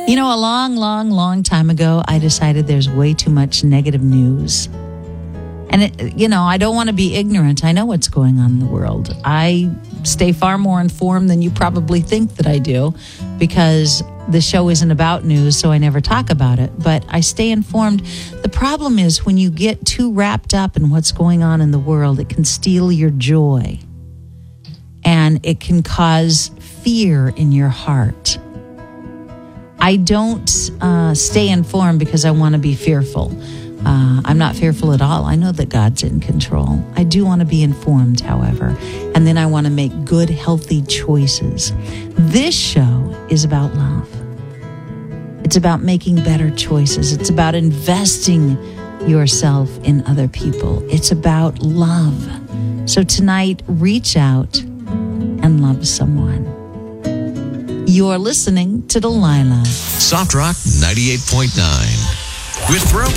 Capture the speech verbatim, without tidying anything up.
You know, a long, long, long time ago, I decided there's way too much negative news. And, it, you know, I don't want to be ignorant. I know what's going on in the world. I stay far more informed than you probably think that I do, because the show isn't about news, so I never talk about it. But I stay informed. The problem is when you get too wrapped up in what's going on in the world, it can steal your joy. And it can cause fear in your heart. I don't uh, stay informed because I want to be fearful. Uh, I'm not fearful at all. I know that God's in control. I do want to be informed, however. And then I want to make good, healthy choices. This show is about love. It's about making better choices. It's about investing yourself in other people. It's about love. So tonight, reach out and love someone. You're listening to Delilah. Soft Rock ninety-eight point nine. With Throw